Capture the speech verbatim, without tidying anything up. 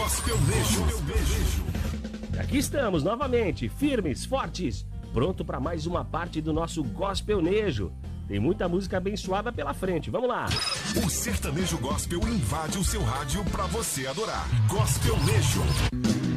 Gospelnejo. Aqui estamos novamente, firmes, fortes, pronto para mais uma parte do nosso Gospelnejo. Tem muita música abençoada pela frente, vamos lá. O sertanejo gospel invade o seu rádio para você adorar. Gospelnejo.